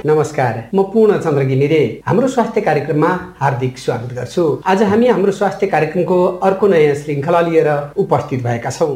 नमस्कार, म पूर्ण चन्द्र घिमिरे हाम्रो स्वास्थ्य कार्यक्रममा हार्दिक स्वागत गर्छु। आज हामी हाम्रो स्वास्थ्य कार्यक्रमको अर्को नयाँ श्रृङ्खला लिएर उपस्थित भएका छौँ।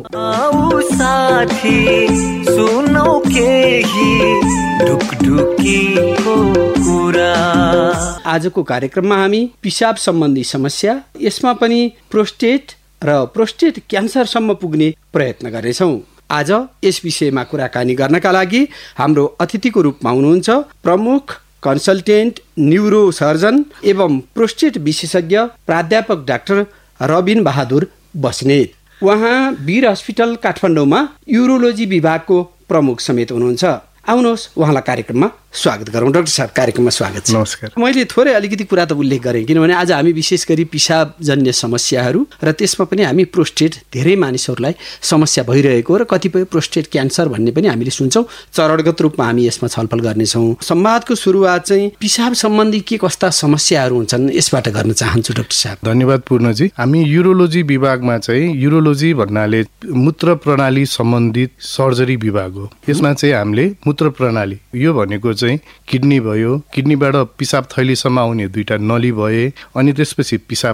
आजको कार्यक्रममा हामी पिसाब सम्बन्धी समस्या, यसमा पनि प्रोस्टेट र प्रोस्टेट क्यान्सरसम्म पुग्ने प्रयत्न गर्नेछौँ। आज यस विषयमा कुराकानी गर्नका लागि हाम्रो अतिथिको रूपमा हुनुहुन्छ प्रमुख कन्सल्टेन्ट न्युरो सर्जन एवं प्रोस्टेट विशेषज्ञ प्राध्यापक डाक्टर रबिन बहादुर बस्नेत। उहाँ वीर हस्पिटल काठमाडौँमा युरोलोजी विभागको प्रमुख समेत हुनुहुन्छ। आउनुहोस् उहाँलाई कार्यक्रममा स्वागत गरौँ। डाक्टर साहब, कार्यक्रममा स्वागत छ। नमस्कार। मैले थोरै अलिकति कुरा त उल्लेख गरेँ, किनभने आज हामी विशेष गरी पिसाबजन्य समस्याहरू र त्यसमा पनि हामी प्रोस्टेट धेरै मानिसहरूलाई समस्या भइरहेको र कतिपय प्रोस्टेट क्यान्सर भन्ने पनि हामीले सुन्छौँ। चरणगत रूपमा हामी यसमा छलफल गर्नेछौँ। संवादको सुरुवात चाहिँ पिसाब सम्बन्धी के कस्ता समस्याहरू हुन्छन् यसबाट गर्न चाहन्छु डाक्टर साहब। धन्यवाद पूर्णजी। हामी युरोलोजी विभागमा चाहिँ युरोलोजी भन्नाले मूत्र प्रणाली सम्बन्धित सर्जरी विभाग हो। यसमा चाहिँ हामीले मूत्र प्रणाली, यो भनेको चाहिँ किडनी भयो, किडनीबाट पिसाब थैलीसम्म आउने दुईटा नली भए, अनि त्यसपछि पिसाब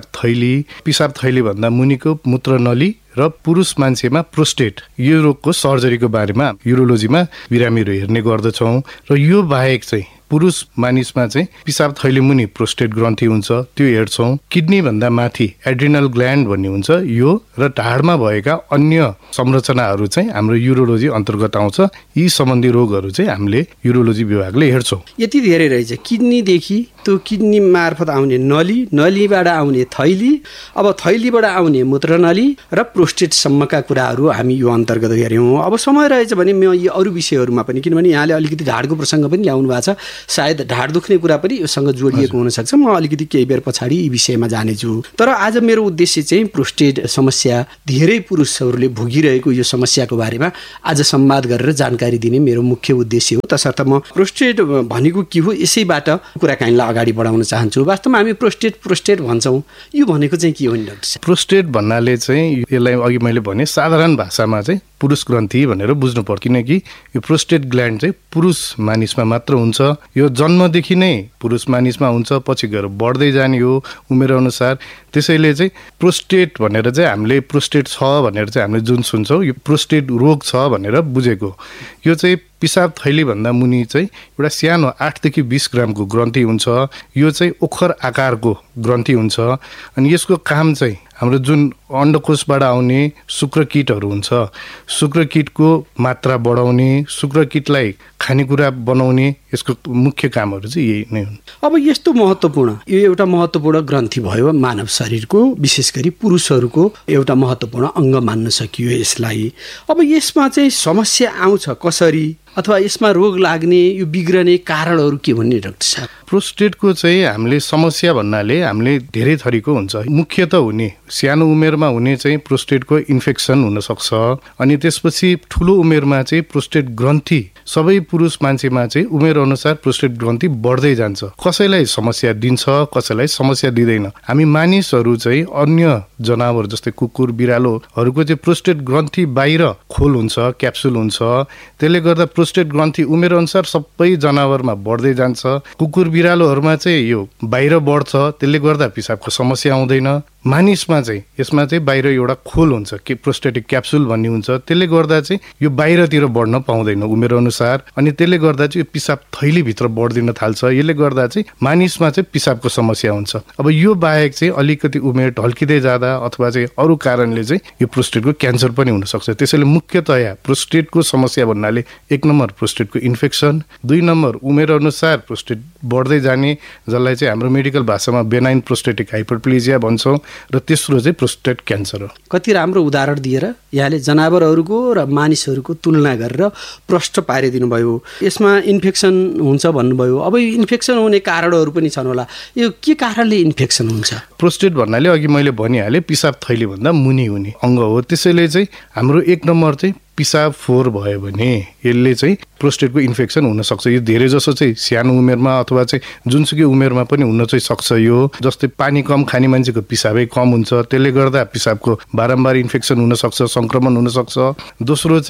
थैली भन्दा मुनिको मूत्र नली र पुरुष मान्छेमा प्रोस्टेट, यो रोगको सर्जरीको बारेमा युरोलोजीमा बिरामीहरू हेर्ने गर्दछौँ। र यो बाहेक चाहिँ पुरुष मानिसमा चाहिँ पिसाब थैली मुनि प्रोस्टेट ग्रन्थि हुन्छ, त्यो हेर्छौँ। किडनी भन्दा माथि एड्रिनल ग्ल्यान्ड भन्ने हुन्छ, यो र ढाडमा भएका अन्य संरचनाहरू चाहिँ हाम्रो युरोलोजी अन्तर्गत आउँछ। यी सम्बन्धी रोगहरू चाहिँ हामीले युरोलोजी विभागले हेर्छौँ। यति धेरै रहेछ, किडनीदेखि त्यो किडनी मार्फत आउने नली, नलीबाट आउने थैली, अब थैलीबाट आउने मूत्रनली र प्रोस्टेटसम्मका कुराहरू हामी यो अन्तर्गत हेऱ्यौँ। अब समय रहेछ भने म यी अरू विषयहरूमा पनि, किनभने यहाँले अलिकति ढाडको प्रसङ्ग पनि ल्याउनु भएको छ, सायद ढाड दुख्ने कुरा पनि योसँग जोडिएको हुनसक्छ। म अलिकति केही बेर पछाडि यी विषयमा जानेछु। तर आज मेरो उद्देश्य चाहिँ प्रोस्टेट समस्या, धेरै पुरुषहरूले भोगिरहेको यो समस्याको बारेमा आज संवाद गरेर जानकारी दिने मेरो मुख्य उद्देश्य हो। तसर्थ म प्रोस्टेट भनेको के हो यसैबाट कुराकानीलाई अगाडि बढाउन चाहन्छु। वास्तवमा हामी प्रोस्टेट भन्छौँ, यो भनेको चाहिँ के हो नि डाक्टर साहब? प्रोस्टेट भन्नाले चाहिँ यसलाई अघि मैले भने साधारण भाषामा चाहिँ पुरुष ग्रन्थि भनेर बुझ्नु पर्छ, किनकि यो प्रोस्टेट ग्ल्यान्ड चाहिँ पुरुष मानिसमा मात्र हुन्छ। यो जन्मदेखि नै पुरुष मानिसमा हुन्छ, पछि गएर बढ्दै जाने हो उमेर अनुसार। त्यसैले चाहिँ प्रोस्टेट भनेर चाहिँ हामीले प्रोस्टेट छ भनेर चाहिँ हामीले जुन सुन्छौँ, यो प्रोस्टेट रोग छ भनेर बुझेको। यो चाहिँ पिसाब थैलीभन्दा मुनि चाहिँ एउटा सानो 8 देखि 20 ग्रामको ग्रन्थि हुन्छ। यो चाहिँ ओखर आकारको ग्रन्थि हुन्छ, अनि यसको काम चाहिँ हाम्रो जुन अण्डकोशबाट आउने शुक्रकीटहरू हुन्छ, शुक्रकीटको मात्रा बढाउने, शुक्रकीटलाई खानेकुरा बनाउने, यसको मुख्य कामहरू चाहिँ यही नै हुन्। अब यस्तो महत्त्वपूर्ण, यो एउटा महत्त्वपूर्ण ग्रन्थि भयो मानव शरीरको, विशेष गरी पुरुषहरूको एउटा महत्त्वपूर्ण अङ्ग मान्न सकियो यसलाई। अब यसमा चाहिँ समस्या आउँछ कसरी, अथवा यसमा रोग लाग्ने, यो बिग्रने कारणहरू के भन्ने डाक्टर साहब? प्रोस्टेटको चाहिँ हामीले समस्या भन्नाले हामीले धेरै थरीको हुन्छ। मुख्यतः हुने सानो उमेरमा हुने चाहिँ प्रोस्टेटको इन्फेक्सन हुनसक्छ, अनि त्यसपछि ठुलो उमेरमा चाहिँ प्रोस्टेट ग्रन्थि, सबै पुरुष मान्छेमा चाहिँ उमेर अनुसार प्रोस्टेट ग्रन्थि बढ्दै जान्छ। कसैलाई समस्या दिन्छ, कसैलाई समस्या दिँदैन। हामी मानिसहरू चाहिँ अन्य जनावर जस्तै कुकुर बिरालोहरूको चाहिँ प्रोस्टेट ग्रन्थि बाहिर खोल हुन्छ, क्याप्सुल हुन्छ। त्यसले गर्दा प्रोस्टेट ग्रन्थि उमेर अनुसार सबै जनावरमा बढ्दै जान्छ। कुकुर बिरालोहरूमा चाहिँ यो बाहिर बढ्छ, त्यसले गर्दा पिसाबको समस्या आउँदैन। मानिसमा चाहिँ यसमा चाहिँ बाहिर एउटा खोल हुन्छ, के प्रोस्टेटिक क्याप्सुल भन्ने हुन्छ, त्यसले गर्दा चाहिँ यो बाहिरतिर बढ्न पाउँदैन उमेर अनुसार, अनि त्यसले गर्दा चाहिँ यो पिसाब थैलीभित्र बढ्दिन थाल्छ। यसले गर्दा चाहिँ मानिसमा चाहिँ पिसाबको समस्या हुन्छ। अब यो बाहेक चाहिँ अलिकति उमेर ढल्किँदै जाँदा अथवा चाहिँ अरू कारणले चाहिँ यो प्रोस्टेटको क्यान्सर पनि हुनसक्छ। त्यसैले मुख्यतया प्रोस्टेटको समस्या भन्नाले 1 नम्बर प्रोस्टेटको इन्फेक्सन, 2 नम्बर उमेर अनुसार प्रोस्टेट बढ्दै जाने, जसलाई चाहिँ हाम्रो मेडिकल भाषामा बेनाइन प्रोस्टेटिक हाइपरप्लेजिया भन्छौँ, र तेस्रो चाहिँ प्रोस्टेट क्यान्सर हो। कति राम्रो उदाहरण दिएर यहाँले जनावरहरूको र मानिसहरूको तुलना गरेर प्रष्ट पारिदिनु भयो। यसमा इन्फेक्सन हुन्छ भन्नुभयो, अब यो इन्फेक्सन हुने कारणहरू पनि छन् होला, यो के कारणले इन्फेक्सन हुन्छ? प्रोस्टेट भन्नाले अघि मैले भनिहालेँ पिसाब थैलीभन्दा मुनि हुने अङ्ग हो। त्यसैले चाहिँ हाम्रो 1 नम्बर चाहिँ पिसाब फोहोर भयो भने यसले चाहिँ प्रोस्टेटको इन्फेक्सन हुनसक्छ। यो धेरै जसो चाहिँ सानो उमेरमा अथवा चाहिँ जुनसुकै उमेरमा पनि हुन चाहिँ सक्छ। यो जस्तै पानी कम खाने मान्छेको पिसाबै कम हुन्छ, त्यसले गर्दा पिसाबको बारम्बार इन्फेक्सन हुनसक्छ, सङ्क्रमण हुनसक्छ। दोस्रो चाहिँ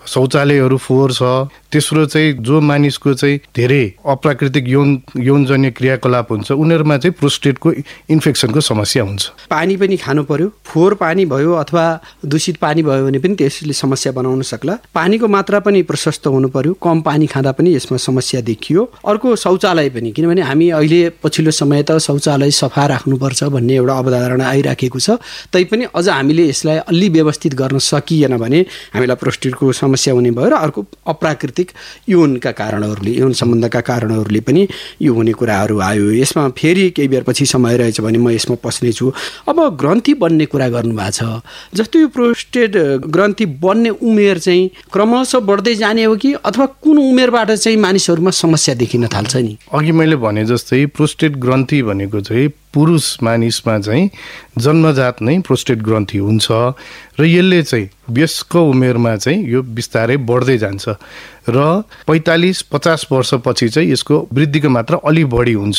शौचालयहरू फोहोर छ, तेस्रो चाहिँ जो मानिसको चाहिँ धेरै अप्राकृतिक यौनजन्य क्रियाकलाप हुन्छ उनीहरूमा चाहिँ प्रोस्टेटको इन्फेक्सनको समस्या हुन्छ। पानी पनि खानु पर्यो, फोहोर पानी भयो अथवा दूषित पानी भयो भने पनि त्यसले समस्या बनाउन सक्ला। पानीको मात्रा पनि प्रशस्त हुनु पर्यो, कम पानी खाँदा पनि यसमा समस्या देखियो। अर्को शौचालय पनि, किनभने हामी अहिले पछिल्लो समय त शौचालय सफा राख्नुपर्छ भन्ने एउटा अवधारणा आइराखेको छ, तैपनि अझ हामीले यसलाई अलि व्यवस्थित गर्न सकिएन भने हामीलाई प्रोस्टेटको समस्या हुने भयो। र अर्को अप्राकृतिक यौनका कारणहरूले, यौन सम्बन्धका कारणहरूले पनि यो हुने कुराहरू आयो। यसमा फेरि केही बेर पछि समय रहेछ भने म यसमा पस्नेछु। अब ग्रन्थि बन्ने कुरा गर्नुभएको छ, जस्तो यो प्रोस्टेट ग्रन्थि बन्ने उमेर चाहिँ क्रमशः बढ्दै जाने हो कि अथवा कुन उमेरबाट चाहिँ मानिसहरूमा समस्या देखिन थाल्छ नि? अघि मैले भने जस्तै प्रोस्टेट ग्रन्थि भनेको चाहिँ पुरुष मानिसमा चाहिँ जन्मजात नै प्रोस्टेट ग्रन्थि हुन्छ र यसले चाहिँ वयस्क उमेरमा चाहिँ यो बिस्तारै बढ्दै जान्छ र 45-50 वर्षपछि चाहिँ यसको वृद्धिको मात्रा अलि बढी हुन्छ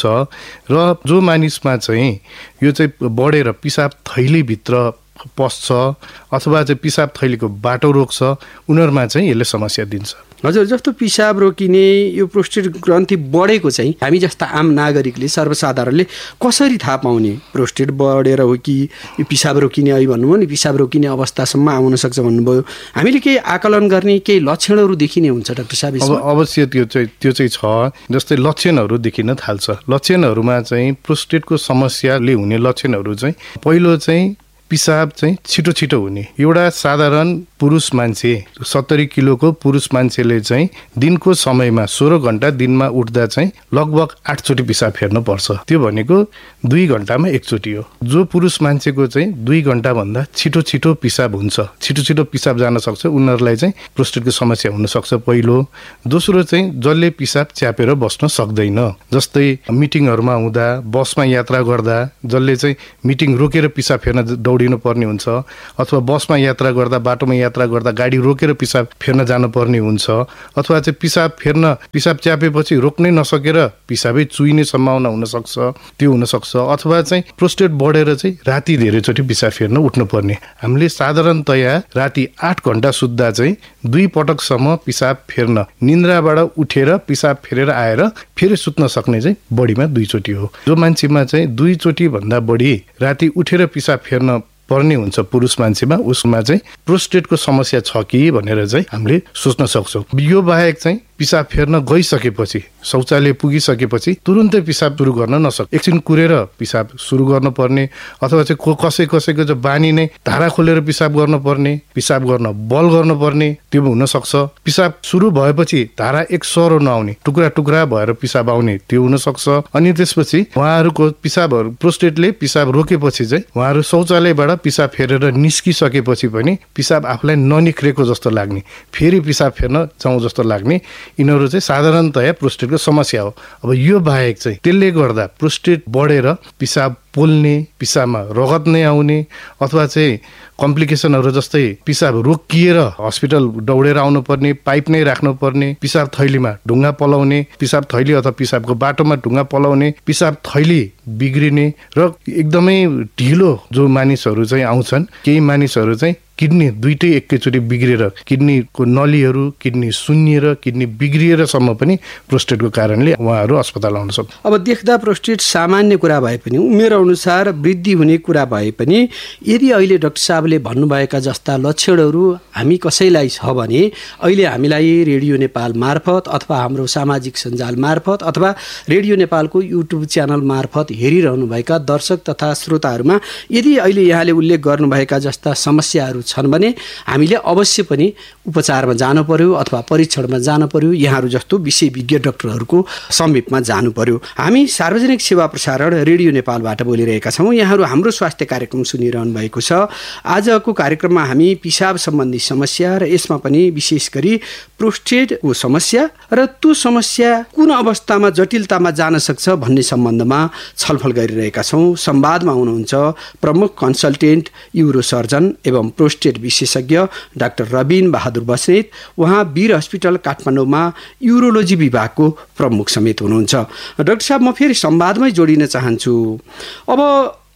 र जो मानिसमा चाहिँ यो चाहिँ बढेर पिसाब थैलीभित्र पस्छ अथवा चाहिँ पिसाब थैलीको बाटो रोक्छ उनीहरूमा चाहिँ यसले समस्या दिन्छ। हजुर, जस्तो पिसाब रोकिने यो प्रोस्टेट ग्रन्थि बढेको चाहिँ हामी जस्ता आम नागरिकले, सर्वसाधारणले कसरी थाहा पाउने? प्रोस्टेट बढेर हो कि यो पिसाब रोकिने, अहिले भन्नुभयो नि पिसाब रोकिने अवस्थासम्म आउन सक्छ भन्नुभयो, हामीले केही आकलन गर्ने केही लक्षणहरू देखिने हुन्छ डाक्टर साहब? अब अवश्य त्यो चाहिँ छ। जस्तै लक्षणहरू देखिन थाल्छ। लक्षणहरूमा चाहिँ प्रोस्टेटको समस्याले हुने लक्षणहरू चाहिँ पहिलो चाहिँ पिसाब चाहिँ छिटो छिटो हुने। एउटा साधारण पुरुष मान्छे 70 किलोको पुरुष मान्छेले चाहिँ दिनको समयमा 16 घण्टा दिनमा उठ्दा चाहिँ लगभग 8 चोटि पिसाब फेर्न पर्छ। त्यो भनेको 2 घण्टामा 1 चोटि हो। जो पुरुष मान्छेको चाहिँ 2 घण्टा भन्दा छिटो छिटो पिसाब हुन्छ, छिटो छिटो पिसाब जान सक्छ, उनीहरूलाई चाहिँ प्रोस्टेटको समस्या हुन सक्छ पहिलो। दोस्रो चाहिँ जसले पिसाब च्यापेर बस्न सक्दैन, जस्तै मिटिङहरूमा हुँदा, बसमा यात्रा गर्दा जसले चाहिँ मिटिङ रोकेर पिसाब फेर्न दौडिनु पर्ने हुन्छ अथवा बसमा यात्रा गर्दा, बाटोमा यात्रा गर्दा गाडी रोकेर पिसाब फेर्न जानुपर्ने हुन्छ अथवा चाहिँ पिसाब च्यापेपछि रोक्नै नसकेर पिसाबै चुइने सम्भावना हुनसक्छ, त्यो हुनसक्छ। अथवा चाहिँ प्रोस्टेट बढेर चाहिँ राति धेरैचोटि पिसाब फेर्न उठ्नुपर्ने। हामीले साधारणतया राति 8 घण्टा सुत्दा चाहिँ 2 पटकसम्म पिसाब फेर्न, निन्द्राबाट उठेर पिसाब फेरेर आएर फेरि सुत्न सक्ने चाहिँ बढीमा 2 चोटि हो। जो मान्छेमा चाहिँ 2 चोटि भन्दा बढी राति उठेर पिसाब फेर्न पर्ने हुन्छ पुरुष मान्छेमा, उसमा चाहिँ प्रोस्टेटको समस्या छ कि भनेर चाहिँ हामीले सोच्न सक्छौँ। यो बाहेक चाहिँ पिसाब फेर्न गइसकेपछि, शौचालय पुगिसकेपछि तुरुन्तै पिसाब सुरु गर्न नसक्ने, एकछिन कुरेर पिसाब सुरु गर्नुपर्ने अथवा चाहिँ कसैको चाहिँ बानी नै धारा खोलेर पिसाब गर्नुपर्ने, पिसाब गर्न बल गर्नुपर्ने, त्यो हुनसक्छ। पिसाब सुरु भएपछि धारा एक सरो नआउने, टुक्रा टुक्रा भएर पिसाब आउने, त्यो हुनसक्छ। अनि त्यसपछि उहाँहरूको पिसाबहरू, प्रोस्टेटले पिसाब रोकेपछि चाहिँ उहाँहरू शौचालयबाट पिसाब फेरेर निस्किसकेपछि पनि पिसाब आफूलाई ननिख्रेको जस्तो लाग्ने, फेरि पिसाब फेर्न जाउँ जस्तो लाग्ने, यिनीहरू चाहिँ साधारणतया प्रोस्टेटको समस्या हो। अब यो बाहेक चाहिँ त्यसले गर्दा प्रोस्टेट बढेर पिसाब पोल्ने, पिसाबमा रगत नै आउने अथवा चाहिँ कम्प्लिकेसनहरू जस्तै पिसाब रोकिएर हस्पिटल दौडेर आउनुपर्ने, पाइप नै राख्नुपर्ने, पिसाब थैलीमा ढुङ्गा पलाउने, पिसाब थैली अथवा पिसाबको बाटोमा ढुङ्गा पलाउने, पिसाब थैली बिग्रिने र एकदमै ढिलो जो मानिसहरू चाहिँ आउँछन्, केही मानिसहरू चाहिँ किडनी दुईटै एकैचोटि बिग्रिएर किडनीको नलीहरू, किडनी सुन्निएर, किडनी बिग्रिएरसम्म पनि प्रोस्टेटको कारणले उहाँहरू अस्पताल आउन सक्छ। अब देख्दा प्रोस्टेट सामान्य कुरा भए पनि, उमेर अनुसार वृद्धि हुने कुरा भए पनि, यदि अहिले डाक्टर साहबले भन्नुभएका जस्ता लक्षणहरू हामी कसैलाई छ भने अहिले हामीलाई रेडियो नेपाल मार्फत अथवा हाम्रो सामाजिक सञ्जाल मार्फत अथवा रेडियो नेपालको युट्युब च्यानल मार्फत हेरिरहनुभएका दर्शक तथा श्रोताहरूमा यदि अहिले यहाँले उल्लेख गर्नुभएका जस्ता समस्याहरू छन् भने हामीले अवश्य पनि उपचारमा जानु पर्यो अथवा परीक्षणमा जानु पर्यो, यहाँहरू जस्तो विशेषज्ञ डाक्टरहरूको समीपमा जानु पर्यो। हामी सार्वजनिक सेवा प्रसारण रेडियो नेपालबाट बोलिरहेका छौँ। यहाँहरू हाम्रो स्वास्थ्य कार्यक्रम सुनिरहनु भएको छ। आजको कार्यक्रममा हामी पिसाब सम्बन्धी समस्या र यसमा पनि विशेष गरी प्रोस्टेटको समस्या र त्यो समस्या कुन अवस्थामा जटिलतामा जान सक्छ भन्ने सम्बन्धमा छलफल गरिरहेका छौँ। संवादमा हुनुहुन्छ प्रमुख कन्सल्टेन्ट युरोसर्जन एवं प्रोस्टेट विशेषज्ञ डाक्टर रबिन बहादुर बस्नेत। उहाँ वीर हस्पिटल काठमाडौँमा युरोलोजी विभागको प्रमुख समेत हुनुहुन्छ। डाक्टर साहब, म फेरि संवादमै जोडिन चाहन्छु। अब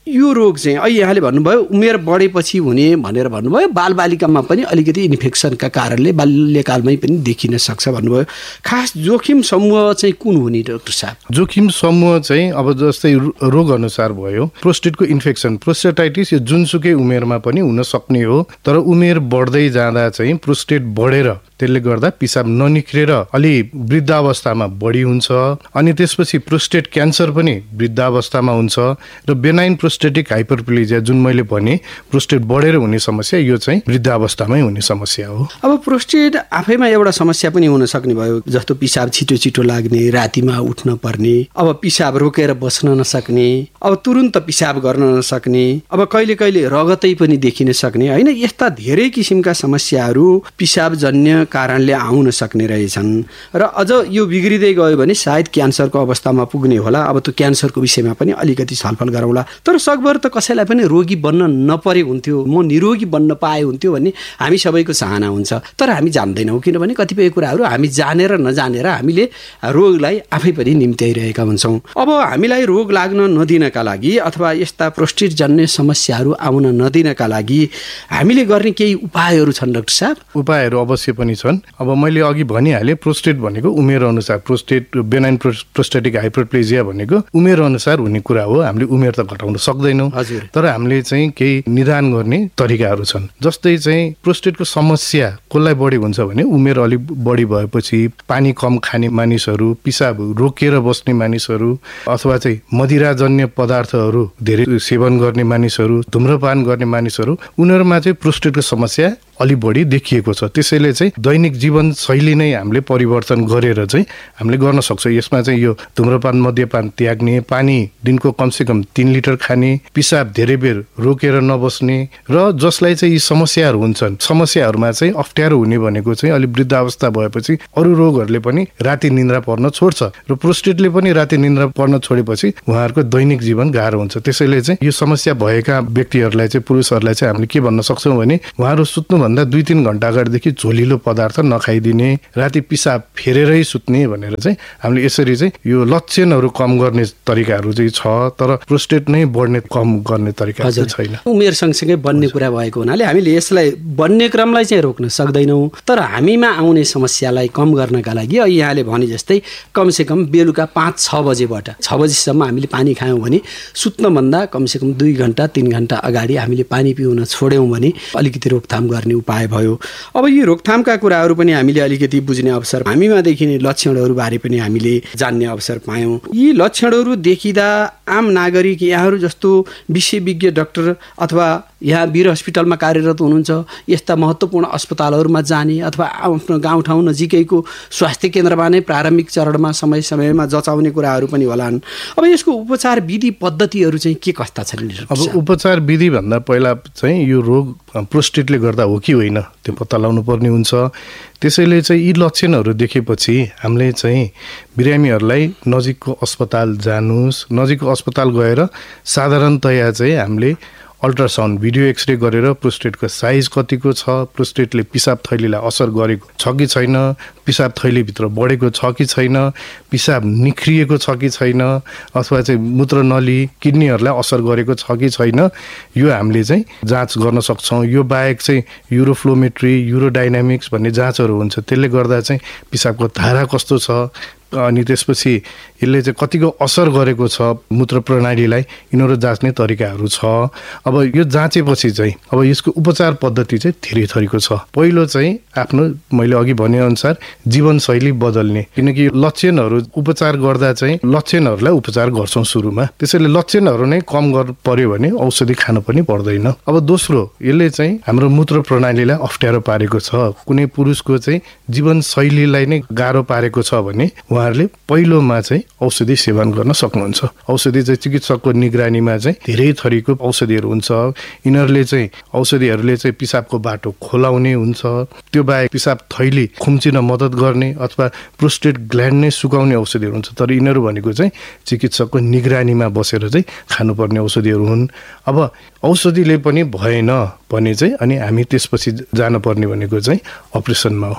यो रोग चाहिँ अहिले यहाँले भन्नुभयो उमेर बढेपछि हुने भनेर भन्नुभयो, बालबालिकामा पनि अलिकति इन्फेक्सनका कारणले बाल्यकालमै पनि देखिन सक्छ भन्नुभयो। खास जोखिम समूह चाहिँ कुन हुने डाक्टर साहब? जोखिम समूह चाहिँ अब जस्तै रोग अनुसार भयो, प्रोस्टेटको इन्फेक्सन, प्रोस्टेटाइटिस यो जुनसुकै उमेरमा पनि हुन सक्ने हो, तर उमेर बढ्दै जाँदा चाहिँ प्रोस्टेट बढेर त्यसले गर्दा पिसाब ननिक्रेर अलि वृद्धावस्थामा बढी हुन्छ। अनि त्यसपछि प्रोस्टेट क्यान्सर पनि वृद्धावस्थामा हुन्छ र बेनाइन प्रोस्टेटिक हाइपरप्लेजिया जुन मैले भने प्रोस्टेट बढेर हुने समस्या, यो चाहिँ वृद्धावस्थामै हुने समस्या हो। अब प्रोस्टेट आफैमा एउटा समस्या पनि हुन सक्ने भयो, जस्तो पिसाब छिटो छिटो लाग्ने, रातिमा उठ्न पर्ने, अब पिसाब रोकेर बस्न नसक्ने, अब तुरुन्त पिसाब गर्न नसक्ने, अब कहिले कहिले रगतै पनि देखिन सक्ने होइन। यस्ता धेरै किसिमका समस्याहरू पिसाबजन्य कारणले आउन सक्ने रहेछन् र अझ यो बिग्रिँदै गयो भने सायद क्यान्सरको अवस्थामा पुग्ने होला। अब त्यो क्यान्सरको विषयमा पनि अलिकति छलफल गरौँला। तर सकभर त कसैलाई पनि रोगी बन्न नपरे हुन्थ्यो, म निरोगी बन्न पाए हुन्थ्यो भन्ने हामी सबैको चाहना हुन्छ, तर हामी जान्दैनौँ। किनभने कतिपय कुराहरू हामी जानेर नजानेर हामीले रोगलाई आफै पनि निम्त्याइरहेका हुन्छौँ। अब हामीलाई रोग लाग्न नदिनका लागि अथवा यस्ता प्रोस्टेट जन्य समस्याहरू आउन नदिनका लागि हामीले गर्ने केही उपायहरू छन् डाक्टर साहब? उपायहरू अवश्य पनि छन्। अब मैले अघि भनिहालेँ, प्रोस्टेट भनेको उमेर अनुसार, प्रोस्टेट बेनाइन प्रोस्टेटिक हाइपरप्लेजिया भनेको उमेर अनुसार हुने कुरा हो। हामीले उमेर त घटाउन सक्दैनौँ, तर हामीले चाहिँ केही निदान गर्ने तरिकाहरू छन्। जस्तै चाहिँ प्रोस्टेटको समस्या कसलाई बढी हुन्छ भने उमेर अलिक बढी भएपछि, पानी कम खाने मानिसहरू, पिसाब रोकेर बस्ने मानिसहरू, अथवा चाहिँ मदिराजन्य पदार्थहरू धेरै सेवन गर्ने मानिसहरू, धुम्रपान गर्ने मानिसहरू, उनीहरूमा चाहिँ प्रोस्टेटको समस्या अलि बढी देखिएको छ। त्यसैले चाहिँ दैनिक जीवन शैली नै हामीले परिवर्तन गरेर चाहिँ हामीले गर्न सक्छौँ। यसमा चाहिँ यो धुम्रपान मद्यपान त्याग्ने, पानी दिनको कमसेकम 3 लिटर खाने, पिसाब धेरै बेर रोकेर नबस्ने, र जसलाई चाहिँ यी समस्याहरू हुन्छन्, समस्याहरूमा चाहिँ अप्ठ्यारो हुने भनेको चाहिँ अलि वृद्धावस्था भएपछि अरू रोगहरूले पनि राति निन्द्रा पर्न छोड्छ र प्रोस्टेटले पनि राति निन्द्रा पर्न छोडेपछि उहाँहरूको दैनिक जीवन गाह्रो हुन्छ। त्यसैले चाहिँ यो समस्या भएका व्यक्तिहरूलाई चाहिँ, पुरुषहरूलाई चाहिँ हामीले के भन्न सक्छौँ भने उहाँहरू सुत्नुभन्दा 2-3 घण्टा अगाडिदेखि झोलिलो पदार्थ नखाइदिने, राति पिसाब फेरेरै सुत्ने भनेर चाहिँ हामीले यसरी चाहिँ यो लक्षणहरू कम गर्ने तरिकाहरू चाहिँ छ, तर प्रोस्टेट नै बढ्ने कम गर्ने तरिका चाहिँ छैन। उमेर सँगसँगै बन्ने कुरा भएको हुनाले हामीले यसलाई बन्ने क्रमलाई चाहिँ रोक्न सक्दैनौँ, तर हामीमा आउने समस्यालाई कम गर्नका लागि यहाँले भने जस्तै कमसेकम बेलुका 5-6 बजेबाट 6 बजीसम्म हामीले पानी खायौँ भने सुत्नभन्दा कमसेकम 2 घण्टा 3 घण्टा अगाडि हामीले पानी पिउन छोड्यौँ भने अलिकति रोकथाम गर्ने उपाय भयो। अब यी रोकथामका कुराहरू पनि हामीले अलिकति बुझ्ने अवसर, हामीमा देखिने लक्षणहरू बारे पनि हामीले जान्ने अवसर पायौँ। यी लक्षणहरू देखिँदा आम नागरिक यहाँहरू जस्तो विशेषज्ञ डाक्टर अथवा यहाँ वीर हस्पिटलमा कार्यरत हुनुहुन्छ, यस्ता महत्त्वपूर्ण अस्पतालहरूमा जाने अथवा आफ्नो गाउँठाउँ नजिकैको स्वास्थ्य केन्द्रमा नै प्रारम्भिक चरणमा समय समयमा जचाउने कुराहरू पनि होलान्। अब यसको उपचार विधि पद्धतिहरू चाहिँ के कस्ता छन्? अब उपचार विधि भन्दा पहिला चाहिँ यो रोग प्रोस्टेटले गर्दा हो कि होइन त्यो पत्ता लगाउनु पर्ने हुन्छ। त्यसैले चाहिँ यी लक्षणहरू देखेपछि हामीले चाहिँ बिरामीहरूलाई नजिकको अस्पताल जानुहोस्। नजिकको अस्पताल गएर साधारणतया चाहिँ हामीले अल्ट्रासाउन्ड, भिडियो एक्सरे गरेर प्रोस्टेटको साइज कतिको छ, प्रोस्टेटले पिसाब थैलीलाई असर गरेको छ कि छैन, पिसाब थैलीभित्र बढेको छ कि छैन, पिसाब निख्रिएको छ कि छैन, अथवा चाहिँ मूत्रनली किडनीहरूलाई असर गरेको छ कि छैन, यो हामीले चाहिँ जाँच गर्न सक्छौँ। यो बाहेक चाहिँ युरोफ्लोमेट्री, युरोडाइनामिक्स भन्ने जाँचहरू हुन्छ, त्यसले गर्दा चाहिँ पिसाबको धारा कस्तो छ, अनि त्यसपछि यसले चाहिँ कतिको असर गरेको छ मूत्र प्रणालीलाई, यिनीहरू जाँच्ने तरिकाहरू छ। अब यो जाँचेपछि चाहिँ अब यसको उपचार पद्धति चाहिँ धेरै थरीको छ। पहिलो चाहिँ आफ्नो मैले अघि भनेअनुसार जीवनशैली बदल्ने, किनकि लक्षणहरू उपचार गर्दा चाहिँ लक्षणहरूलाई उपचार गर्छौँ सुरुमा, त्यसैले लक्षणहरू नै कम पर्यो भने औषधि खान पनि पर्दैन। अब दोस्रो, यसले चाहिँ हाम्रो मूत्र प्रणालीलाई अप्ठ्यारो पारेको छ, कुनै पुरुषको चाहिँ जीवनशैलीलाई नै गाह्रो पारेको छ भने उहाँहरूले पहिलोमा चाहिँ औषधि सेवन गर्न सक्नुहुन्छ। औषधि चाहिँ चिकित्सकको निगरानीमा चाहिँ धेरै थरीको औषधिहरू हुन्छ। यिनीहरूले चाहिँ औषधिहरूले चाहिँ पिसाबको बाटो खोलाउने हुन्छ, त्यो बाहेक पिसाब थैली खुम्चिन मद्दत गर्ने अथवा प्रोस्टेट ग्ल्यान्ड नै सुकाउने औषधिहरू हुन्छ। तर यिनीहरू भनेको चाहिँ चिकित्सकको निगरानीमा बसेर चाहिँ खानुपर्ने औषधिहरू हुन्। अब औषधिले पनि भएन भने चाहिँ अनि हामी त्यसपछि जानुपर्ने भनेको चाहिँ अपरेसनमा हो।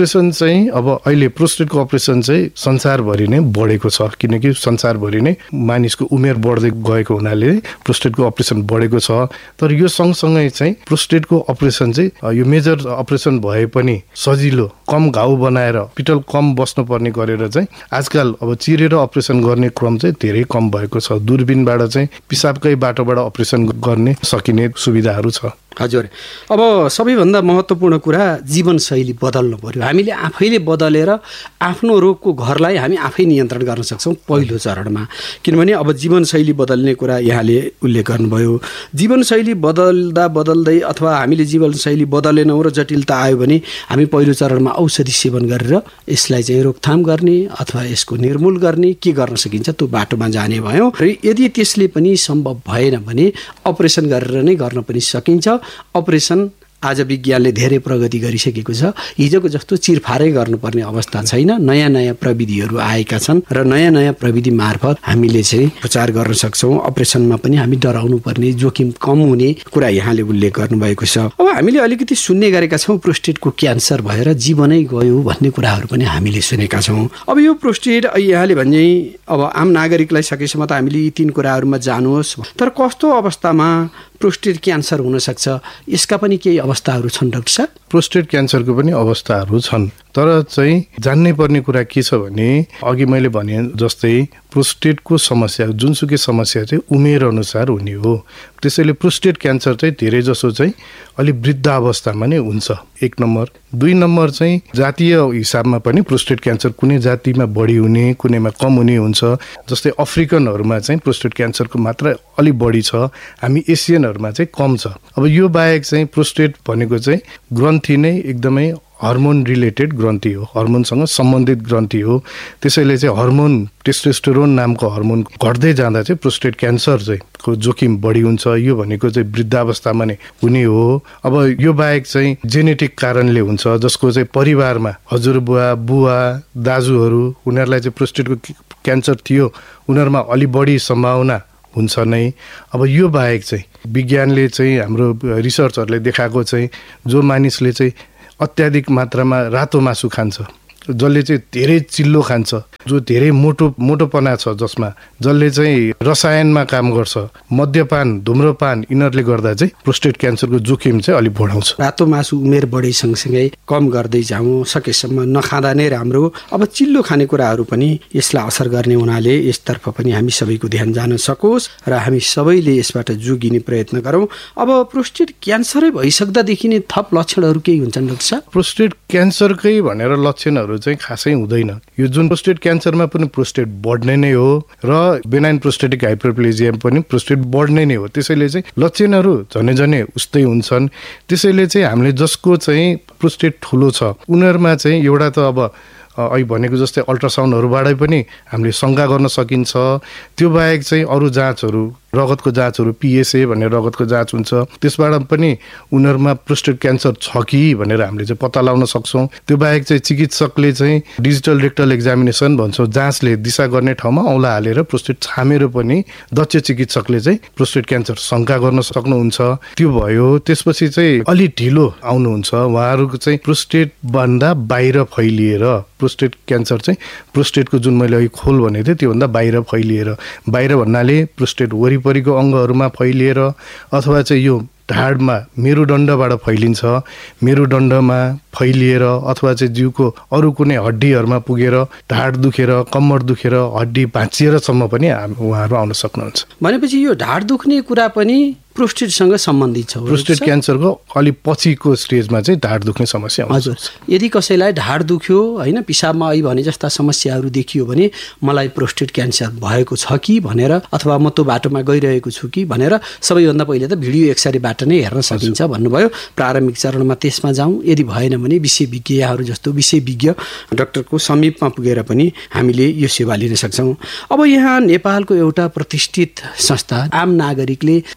अपरेसन चाहिँ अब अहिले प्रोस्टेटको अपरेसन चाहिँ संसारभरि नै बढेको छ, किनकि संसारभरि नै मानिसको उमेर बढ्दै गएको हुनाले प्रोस्टेटको अपरेसन बढेको छ। तर यो सँगसँगै चाहिँ प्रोस्टेटको अपरेसन चाहिँ यो मेजर अपरेसन भए पनि सजिलो, कम घाउ बनाएर पिटल कम बस्नुपर्ने गरेर चाहिँ आजकल अब चिरेर अपरेसन गर्ने क्रम चाहिँ धेरै कम भएको छ। दूरबीनबाट चाहिँ पिसाबकै बाटोबाट अपरेसन गर्ने सकिने सुविधाहरू छ। हजुर, अब सबैभन्दा महत्त्वपूर्ण कुरा जीवनशैली बदल्नु पर्यो। हामीले आफैले बदलेर आफ्नो रोगको घरलाई हामी आफै नियन्त्रण गर्न सक्छौँ पहिलो चरणमा। किनभने अब जीवनशैली बदल्ने कुरा यहाँले उल्लेख गर्नुभयो। जीवनशैली बदल्दै अथवा हामीले जीवनशैली बदलेनौँ र जटिलता आयो भने हामी पहिलो चरणमा औषधि सेवन गरेर यसलाई चाहिँ रोकथाम गर्ने अथवा यसको निर्मूल गर्ने के गर्न सकिन्छ त्यो बाटोमा जाने भयौँ। र यदि त्यसले पनि सम्भव भएन भने अपरेसन गरेर नै गर्न पनि सकिन्छ। अपरेसन आज विज्ञानले धेरै प्रगति गरिसकेको छ। हिजोको जस्तो चिरफारै गर्नुपर्ने अवस्था छैन। नयाँ नयाँ प्रविधिहरू आएका छन् र नयाँ नयाँ प्रविधि मार्फत हामीले चाहिँ उपचार गर्न सक्छौँ। अपरेसनमा पनि हामी डराउनु पर्ने, जोखिम कम हुने कुरा यहाँले उल्लेख गर्नुभएको छ। अब हामीले अलिकति सुन्ने गरेका छौँ प्रोस्टेटको क्यान्सर भएर जीवनै गयो भन्ने कुराहरू पनि हामीले सुनेका छौँ। अब यो प्रोस्टेट यहाँले भने अब आम नागरिकलाई सकेसम्म त हामीले यी 3 कुराहरूमा जानुहोस्, तर कस्तो अवस्थामा प्रोस्टेट क्यान्सर हुनसक्छ यसका पनि केही अवस्थाहरू छन् डाक्टर साहब? प्रोस्टेट क्यान्सरको पनि अवस्थाहरू छन्, तर चाहिँ जान्नै पर्ने कुरा के छ भने अघि मैले भने जस्तै प्रोस्टेटको समस्या जुनसुकै समस्या चाहिँ उमेर अनुसार हुने हो। त्यसैले प्रोस्टेट क्यान्सर चाहिँ धेरै जसो चाहिँ अलि वृद्ध अवस्थामा नै हुन्छ, 1 नम्बर। 2 नम्बर चाहिँ जातीय हिसाबमा पनि प्रोस्टेट क्यान्सर कुनै जातिमा बढी हुने, कुनैमा कम हुने हुन्छ। जस्तै अफ्रिकनहरूमा चाहिँ प्रोस्टेट क्यान्सरको मात्रा अलि बढी छ, हामी एसियनहरूमा चाहिँ कम छ। अब यो बाहेक चाहिँ प्रोस्टेट भनेको चाहिँ ग्रन्थि नै एकदमै हर्मोन रिलेटेड ग्रन्थि हो, हर्मोनसँग सम्बन्धित ग्रन्थि हो। त्यसैले चाहिँ हर्मोन टेस्टोस्टेरोन नामको हर्मोन घट्दै जाँदा चाहिँ प्रोस्टेट क्यान्सर चाहिँ को जोखिम बढी हुन्छ। यो भनेको चाहिँ वृद्धावस्थामा नै हुने हो। अब यो बाहेक चाहिँ जेनेटिक कारणले हुन्छ, जसको चाहिँ परिवारमा हजुरबुवा, बुवा, दाजुहरू उनीहरूलाई चाहिँ प्रोस्टेटको क्यान्सर थियो, उनीहरूमा अलि बढी सम्भावना हुन्छ नै। अब यो बाहेक चाहिँ विज्ञानले चाहिँ हाम्रो रिसर्चहरूले देखाएको चाहिँ जो मानिसले चाहिँ अत्याधिक मात्रामा रातो मासु खान्छ, जसले चाहिँ धेरै चिल्लो खान्छ, जो धेरै मोटोपना छ, जसमा जसले चाहिँ रसायनमा काम गर्छ, मद्यपान, धुम्रपान, यिनीहरूले गर्दा चाहिँ प्रोस्टेट क्यान्सरको जोखिम चाहिँ अलिक बढाउँछ। रातो मासु उमेर बढे सँगसँगै कम गर्दै जाउँ, सकेसम्म नखाँदा नै राम्रो। अब चिल्लो खानेकुराहरू पनि यसलाई असर गर्ने हुनाले यसतर्फ पनि हामी सबैको ध्यान जान सकोस् र हामी सबैले यसबाट जोगिने प्रयत्न गरौँ। अब प्रोस्टेट क्यान्सरै भइसक्दादेखि नै थप लक्षणहरू केही हुन्छन् डाक्टर साहब? प्रोस्टेट क्यान्सरकै भनेर लक्षणहरू चाहिँ खासै हुँदैन। यो जुन प्रोस्टेट क्यान्सरमा पनि प्रोस्टेट बढ्ने नै हो र बेनाइन प्रोस्टेटिक हाइपरप्लेजिया पनि प्रोस्टेट बढ्ने नै हो। त्यसैले चाहिँ लक्षणहरू झनै उस्तै हुन्छन्। त्यसैले चाहिँ हामीले जसको चाहिँ प्रोस्टेट ठुलो छ उनीहरूमा चाहिँ एउटा त अब अहिले भनेको जस्तै अल्ट्रासाउन्डहरूबाट पनि हामीले शङ्का गर्न सकिन्छ। त्यो बाहेक चाहिँ अरू जाँचहरू, रगतको जाँचहरू, पिएसए भनेर रगतको जाँच हुन्छ, त्यसबाट पनि उनीहरूमा प्रोस्टेट क्यान्सर छ कि भनेर हामीले चाहिँ पत्ता लगाउन सक्छौँ। त्यो बाहेक चाहिँ चिकित्सकले चाहिँ डिजिटल रेक्टल एक्जामिनेसन भन्छौँ, जाँचले दिशा गर्ने ठाउँमा औँला हालेर प्रोस्टेट छामेर पनि दक्ष चिकित्सकले चाहिँ प्रोस्टेट क्यान्सर शङ्का गर्न सक्नुहुन्छ। त्यो भयो। त्यसपछि चाहिँ अलि ढिलो आउनुहुन्छ, उहाँहरूको चाहिँ प्रोस्टेटभन्दा बाहिर फैलिएर प्रोस्टेट क्यान्सर चाहिँ प्रोस्टेटको जुन मैले अघि खोल भनेको थिएँ त्योभन्दा बाहिर फैलिएर, बाहिर भन्नाले प्रोस्टेट वरिपरिको अङ्गहरूमा फैलिएर अथवा चाहिँ यो ढाडमा मेरुदण्डबाट फैलिन्छ, मेरुदण्डमा फैलिएर अथवा चाहिँ जिउको अरू कुनै हड्डीहरूमा पुगेर ढाड दुखेर, कम्मर दुखेर, हड्डी भाँचिएरसम्म पनि उहाँहरू आउन सक्नुहुन्छ। भनेपछि यो ढाड दुख्ने कुरा पनि प्रोस्टेटसँग सम्बन्धित छ? प्रोस्टेट क्यान्सरको अलि पछिको स्टेजमा चाहिँ ढाड दुख्ने समस्या हुन्छ। हजुर, यदि कसैलाई ढाड दुख्यो होइन, पिसाबमा आई भने जस्ता समस्याहरू देखियो भने मलाई प्रोस्टेट क्यान्सर भएको छ कि भनेर अथवा म त्यो बाटोमा गइरहेको छु कि भनेर सबैभन्दा पहिले त भिडियो एक्सरेबाट नै हेर्न सकिन्छ भन्नुभयो। प्रारम्भिक चरणमा त्यसमा जाउँ, यदि भएन भने विषयविज्ञहरू जस्तो विषयविज्ञ डाक्टरको समीपमा पुगेर पनि हामीले यो सेवा लिन सक्छौँ। अब यहाँ नेपालको एउटा प्रतिष्ठित संस्था आम नागरिकले आशा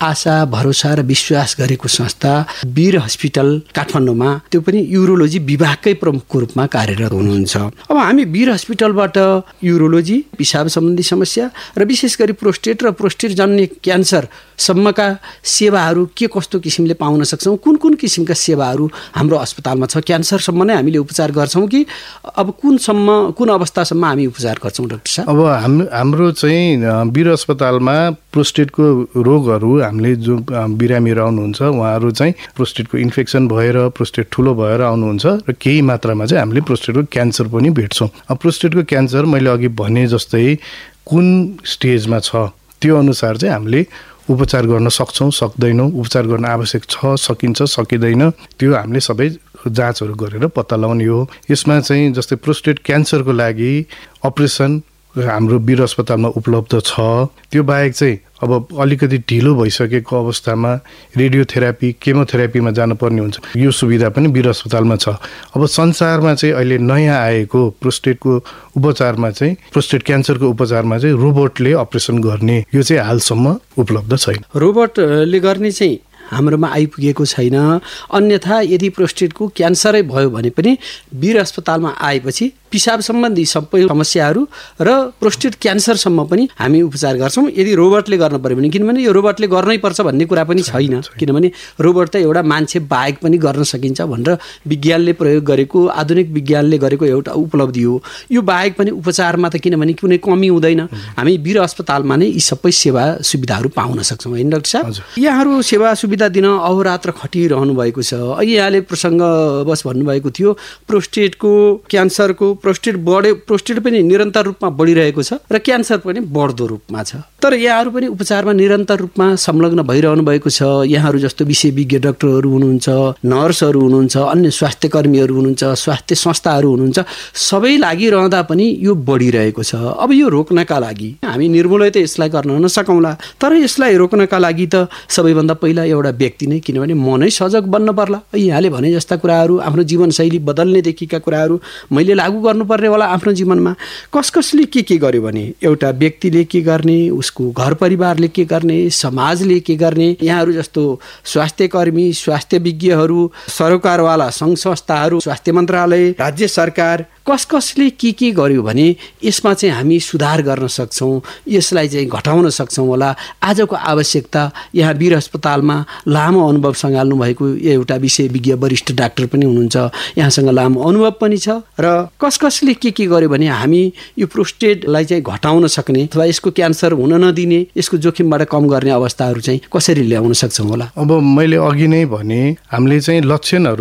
भरोसा र विश्वास गरेको संस्था वीर हस्पिटल काठमाडौँमा, त्यो पनि युरोलोजी विभागकै प्रमुखको रूपमा कार्यरत हुनुहुन्छ। अब हामी वीर हस्पिटलबाट युरोलोजी, पिसाब सम्बन्धी समस्या र विशेष गरी प्रोस्टेट र प्रोस्टेट जन्य क्यान्सर सम्मका सेवाहरू के कस्तो किसिमले पाउन सक्छौँ, कुन कुन किसिमका सेवाहरू हाम्रो अस्पतालमा छ, क्यान्सरसम्म नै हामीले उपचार गर्छौँ कि अब कुन अवस्थासम्म हामी उपचार गर्छौँ डाक्टर साहब? अब हाम्रो चाहिँ वीर अस्पतालमा प्रोस्टेटको रोगहरू हामीले जो बिरामीहरू आउनुहुन्छ उहाँहरू चाहिँ प्रोस्टेटको इन्फेक्सन भएर प्रोस्टेट ठुलो भएर आउनुहुन्छ र केही मात्रामा चाहिँ हामीले प्रोस्टेटको क्यान्सर पनि भेट्छौँ। अब प्रोस्टेटको क्यान्सर मैले अघि भने जस्तै कुन स्टेजमा छ त्यो अनुसार चाहिँ हामीले उपचार गर्न सक्छौँ सक्दैनौँ, उपचार गर्न आवश्यक छ सकिन्छ सकिँदैन, त्यो हामीले सबै जाँचहरू गरेर पत्ता लगाउने हो। यसमा चाहिँ जस्तै प्रोस्टेट क्यान्सरको लागि अपरेसन हाम्रो वीर अस्पतालमा उपलब्ध छ। त्यो बाहेक चाहिँ अब अलिकति ढिलो भइसकेको अवस्थामा रेडियोथेरापी केमोथेरापीमा जानुपर्ने हुन्छ, यो सुविधा पनि वीर अस्पतालमा छ। अब संसारमा चाहिँ अहिले नयाँ आएको प्रोस्टेटको उपचारमा चाहिँ प्रोस्टेट क्यान्सरको उपचारमा चाहिँ रोबोटले अपरेसन गर्ने यो चाहिँ हालसम्म उपलब्ध छैन। रोबोटले गर्ने चाहिँ हाम्रोमा आइपुगेको छैन। अन्यथा यदि प्रोस्टेटको क्यान्सरै भयो भने पनि वीर अस्पतालमा आएपछि पिसाब सम्बन्धी सबै समस्याहरू र प्रोस्टेट क्यान्सरसम्म पनि हामी उपचार गर्छौँ यदि रोबोटले गर्न पर्यो भने। किनभने यो रोबोटले गर्नै पर्छ भन्ने कुरा पनि छैन, किनभने रोबोट त एउटा मान्छे बाहेक पनि गर्न सकिन्छ भनेर विज्ञानले प्रयोग गरेको, आधुनिक विज्ञानले गरेको एउटा उपलब्धि हो। यो बाहेक पनि उपचारमा त किनभने कुनै कमी हुँदैन, हामी वीर अस्पतालमा नै यी सबै सेवा सुविधाहरू पाउन सक्छौँ होइन डाक्टर साहब? यहाँहरू सेवा सुविधा दिन अहोरात्र खटिरहनु भएको छ। यहाँले प्रसङ्गवश भन्नुभएको थियो प्रोस्टेटको क्यान्सरको प्रोस्टेट पनि निरन्तर रूपमा बढिरहेको छ र क्यान्सर पनि बढ्दो रूपमा छ। तर यहाँहरू पनि उपचारमा निरन्तर रूपमा संलग्न भइरहनु भएको छ। यहाँहरू जस्तो विषयविज्ञ डाक्टरहरू हुनुहुन्छ, नर्सहरू हुनुहुन्छ, अन्य स्वास्थ्य कर्मीहरू हुनुहुन्छ, स्वास्थ्य संस्थाहरू हुनुहुन्छ, सबै लागिरहँदा पनि यो बढिरहेको छ। अब यो रोक्नका लागि हामी निर्मूलै त यसलाई गर्न नसकौँला, तर यसलाई रोक्नका लागि त सबैभन्दा पहिला एउटा व्यक्ति नै, किनभने म नै सजग बन्न पर्ला। यहाँले भने जस्ता कुराहरू, आफ्नो जीवनशैली बदल्नेदेखिका कुराहरू मैले लागू गर्नुपर्ने होला आफ्नो जीवनमा। कसले के गर्यो भने एउटा व्यक्तिले के गर्ने, उसको घर परिवारले के गर्ने, समाजले के गर्ने, यहाँहरू जस्तो स्वास्थ्य कर्मी, स्वास्थ्य विज्ञहरू, सरकारवाला सङ्घ संस्थाहरू, स्वास्थ्य मन्त्रालय, राज्य सरकार, कसले के गर्यो भने यसमा चाहिँ हामी सुधार गर्न सक्छौँ, यसलाई चाहिँ घटाउन सक्छौँ होला। आजको आवश्यकता यहाँ वीर अस्पतालमा लामो अनुभव सँगाल्नु भएको एउटा विषयविज्ञ वरिष्ठ डाक्टर पनि हुनुहुन्छ, यहाँसँग लामो अनुभव पनि छ र कसले के गर्यो भने हामी यो प्रोस्टेटलाई चाहिँ घटाउन सक्ने अथवा यसको क्यान्सर हुन नदिने, यसको जोखिमबाट कम गर्ने अवस्थाहरू चाहिँ कसरी ल्याउन सक्छौँ होला? अब मैले अघि नै भने हामीले चाहिँ लक्षणहरू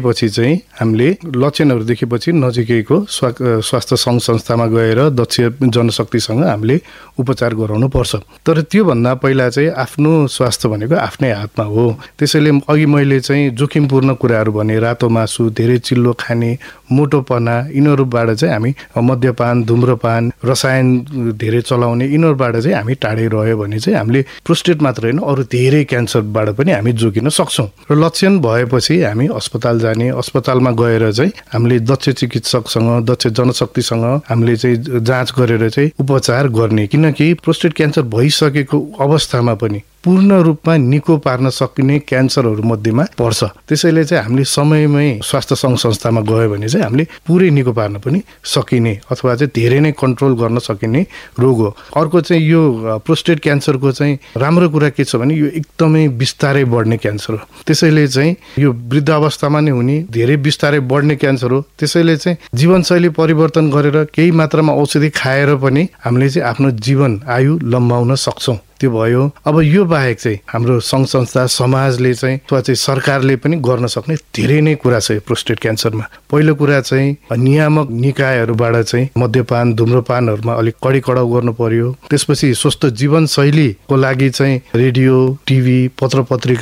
देखेपछि नजिकैको स्वास्थ्य सङ्घ संस्थामा गएर दक्ष जनशक्तिसँग हामीले उपचार गराउनु पर्छ। तर त्योभन्दा पहिला चाहिँ आफ्नो स्वास्थ्य भनेको आफ्नै हातमा हो। त्यसैले अघि मैले चाहिँ जोखिमपूर्ण कुराहरू भने रातो मासु, धेरै चिल्लो खाने, मोटोपना, यिनीहरूबाट चाहिँ हामी मद्यपान, धुम्रपान, रसायन धेरै चलाउने, यिनीहरूबाट चाहिँ हामी टाढै रह्यो भने चाहिँ हामीले प्रोस्टेट मात्र होइन अरू धेरै क्यान्सरबाट पनि हामी जोगिन सक्छौँ। र लक्षण भएपछि हामी अस्पताल जाने, अस्पतालमा गएर चाहिँ हामीले दक्ष चिकित्सकसँग, दक्ष जनशक्तिसँग हामीले चाहिँ जाँच गरेर चाहिँ उपचार गर्ने। किनकि प्रोस्टेट क्यान्सर भइसकेको अवस्थामा पनि पूर्ण रूपमा निको पार्न सकिने क्यान्सरहरू मध्येमा पर्छ। त्यसैले चाहिँ हामीले समयमै स्वास्थ्य सङ्घ संस्थामा गयो भने चाहिँ हामीले पुरै निको पार्न पनि सकिने अथवा चाहिँ धेरै नै कन्ट्रोल गर्न सकिने रोग हो। अर्को चाहिँ यो प्रोस्टेट क्यान्सरको चाहिँ राम्रो कुरा के छ भने यो एकदमै बिस्तारै बढ्ने क्यान्सर हो। त्यसैले चाहिँ यो वृद्ध अवस्थामा नै हुने, धेरै बिस्तारै बढ्ने क्यान्सर हो। त्यसैले चाहिँ जीवनशैली परिवर्तन गरेर केही मात्रामा औषधि खाएर पनि हामीले चाहिँ आफ्नो जीवन आयु लम्बाउन सक्छौँ। त्यो भयो। अब यो बाहेक चाहिँ हाम्रो सङ्घ संस्था, समाजले चाहिँ अथवा चाहिँ सरकारले पनि गर्न सक्ने धेरै नै कुरा छ प्रोस्टेट क्यान्सरमा। पहिलो कुरा चाहिँ नियामक निकायहरूबाट चाहिँ मद्यपान, धुम्रपानहरूमा अलिक कडाउ गर्नु पर्यो। त्यसपछि स्वस्थ जीवनशैलीको लागि चाहिँ रेडियो, टिभी, पत्र पत्रिका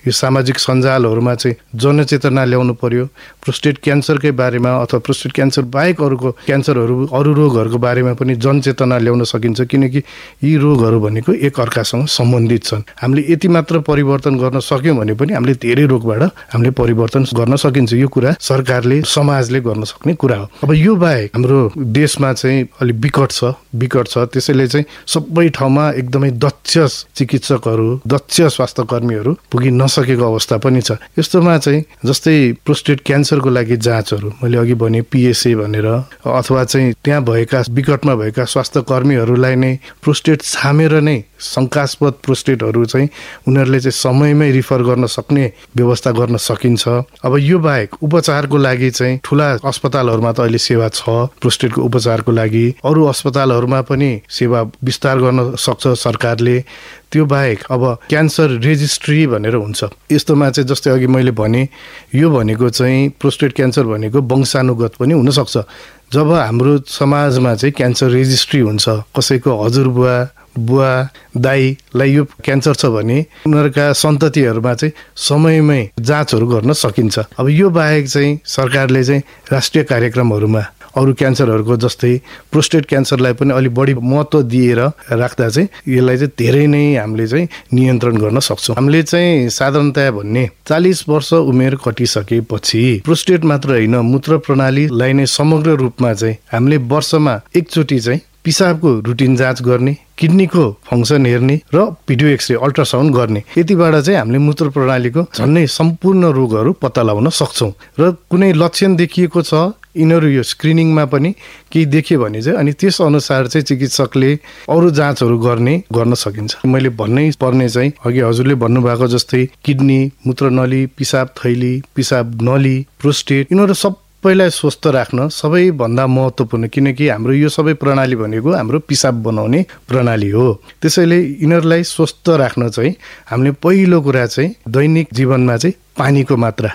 यो सामाजिक सञ्जालहरूमा चाहिँ जनचेतना ल्याउनु पर्यो। प्रोस्टेट क्यान्सरकै बारेमा अथवा प्रोस्टेट क्यान्सर बाहेक अरूको क्यान्सरहरू अरू रोगहरूको बारेमा पनि जनचेतना ल्याउन सकिन्छ, किनकि यी रोगहरू भनेको एक अर्कासँग सम्बन्धित छन्। हामीले यति मात्र परिवर्तन गर्न सक्यौँ भने पनि हामीले धेरै रोगबाट हामीले परिवर्तन गर्न सकिन्छ। यो कुरा सरकारले समाजले गर्न सक्ने कुरा हो। अब यो बाहेक हाम्रो देशमा चाहिँ अलिक विकट छ, त्यसैले चाहिँ सबै ठाउँमा एकदमै दक्ष चिकित्सकहरू, दक्ष स्वास्थ्यकर्मीहरू पुगि नसकेको अवस्था पनि छ। यस्तोमा चाहिँ जस्तै प्रोस्टेट क्यान्सरको लागि जाँचहरू मैले अघि भने PSA भनेर, अथवा चाहिँ त्यहाँ भएका विकटमा भएका स्वास्थ्यकर्मीहरूलाई नै प्रोस्टेट छामेर नै शङ्कास्पद प्रोस्टेटहरू चाहिँ उनीहरूले चाहिँ समयमै रिफर गर्न सक्ने व्यवस्था गर्न सकिन्छ। अब यो बाहेक उपचारको लागि चाहिँ ठुला अस्पतालहरूमा त अहिले सेवा छ प्रोस्टेटको उपचारको लागि, अरू अस्पतालहरूमा पनि सेवा विस्तार गर्न सक्छ सरकारले। त्यो बाहेक अब क्यान्सर रेजिस्ट्री भनेर हुन्छ। यस्तोमा चाहिँ जस्तै अघि मैले भने यो भनेको चाहिँ प्रोस्टेट क्यान्सर भनेको वंशानुगत पनि हुनसक्छ। जब हाम्रो समाजमा चाहिँ क्यान्सर रेजिस्ट्री हुन्छ, कसैको हजुरबुवा बुवा दाईलाई यो क्यान्सर छ भने उनीहरूका सन्ततिहरूमा चाहिँ समयमै जाँचहरू गर्न सकिन्छ। अब यो बाहेक चाहिँ सरकारले चाहिँ राष्ट्रिय कार्यक्रमहरूमा अरू क्यान्सरहरूको जस्तै प्रोस्टेट क्यान्सरलाई पनि अलिक बढी महत्त्व दिएर राख्दा चाहिँ यसलाई चाहिँ धेरै नै हामीले चाहिँ नियन्त्रण गर्न सक्छौँ। हामीले चाहिँ साधारणतया भन्ने 40 वर्ष उमेर कटिसकेपछि प्रोस्टेट मात्र होइन, मूत्र प्रणालीलाई नै समग्र रूपमा चाहिँ हामीले वर्षमा एकचोटि चाहिँ पिसाबको रुटिन जाँच गर्ने, किडनीको फङ्सन हेर्ने र भिडियो एक्सरे अल्ट्रासाउन्ड गर्ने। यतिबाट चाहिँ हामीले मूत्र प्रणालीको झन्नै सम्पूर्ण रोगहरू पत्ता लगाउन सक्छौँ। र कुनै लक्षण देखिएको छ, यिनीहरू यो स्क्रिनिङमा पनि केही देख्यो भने चाहिँ अनि त्यस अनुसार चाहिँ चिकित्सकले अरू जाँचहरू गर्न सकिन्छ। मैले भन्नै पर्ने चाहिँ अघि हजुरले भन्नुभएको जस्तै किडनी, मूत्रनली, पिसाब थैली, पिसाब नली, प्रोस्टेट, यिनीहरू सबैलाई स्वस्थ राख्न सबैभन्दा महत्त्वपूर्ण, किनकि हाम्रो यो सबै प्रणाली भनेको हाम्रो पिसाब बनाउने प्रणाली हो। त्यसैले यिनीहरूलाई स्वस्थ राख्न चाहिँ हामीले पहिलो कुरा चाहिँ दैनिक जीवनमा चाहिँ पानीको मात्रा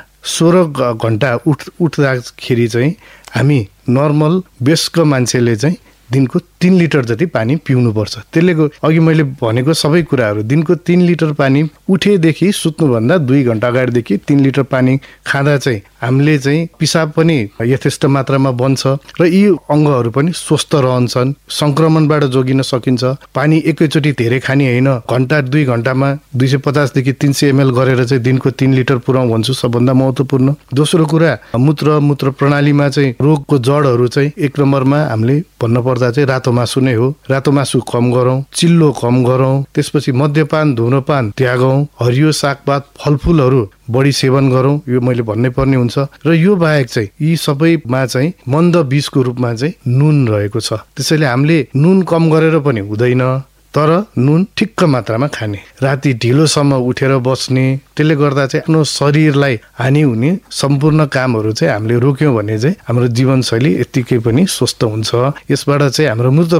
16 घण्टा उठ्दाखेरि चाहिँ हामी नर्मल वयस्क मान्छेले चाहिँ दिनको 3 लिटर जति पानी पिउनुपर्छ। त्यसले अघि मैले भनेको सबै कुराहरू दिनको 3 लिटर पानी उठेदेखि सुत्नुभन्दा 2 घण्टा अगाडिदेखि 3 लिटर पानी खाँदा चाहिँ हामीले चाहिँ पिसाब पनि यथेष्ट मात्रामा बन्छ र यी अङ्गहरू पनि स्वस्थ रहन्छन्, सङ्क्रमणबाट जोगिन सकिन्छ। पानी एकैचोटि धेरै खाने होइन, घण्टा 2 घण्टामा 250 देखि 300 ml गरेर चाहिँ दिनको 3 लिटर पुऱ्याउँ भन्छु, सबभन्दा महत्त्वपूर्ण। दोस्रो कुरा मूत्र प्रणालीमा चाहिँ रोगको जडहरू चाहिँ एक नम्बरमा हामीले भन्नुपर्दा चाहिँ रातो मासु नै हो। रातो मासु कम गरौँ, चिल्लो कम गरौँ, त्यसपछि मद्यपान धुम्रपान त्यागौँ, हरियो सागपात फलफुलहरू बढी सेवन गरौँ, यो मैले भन्नै पर्ने हुन्छ। र यो बाहेक चाहिँ यी सबैमा चाहिँ मन्द विषको रूपमा चाहिँ नुन रहेको छ। त्यसैले हामीले नुन कम गरेर पनि हुँदैन, तर नुन ठिक्क मात्रामा खाने, राति ढिलोसम्म उठेर बस्ने, त्यसले गर्दा चाहिँ आफ्नो शरीरलाई हानि हुने सम्पूर्ण कामहरू चाहिँ हामीले रोक्यौँ भने चाहिँ हाम्रो जीवनशैली यत्तिकै पनि स्वस्थ हुन्छ। यसबाट चाहिँ हाम्रो मूत्र